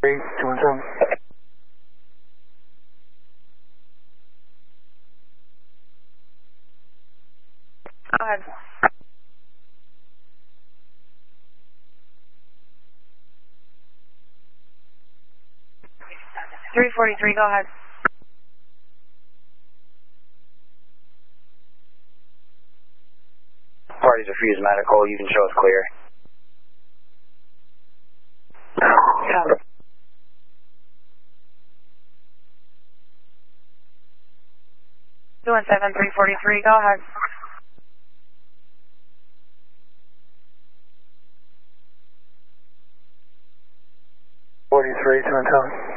217. Go ahead. $343, go ahead. Parties are fused medical, you can show us clear. Copy. 217-343, go ahead. $43, 217.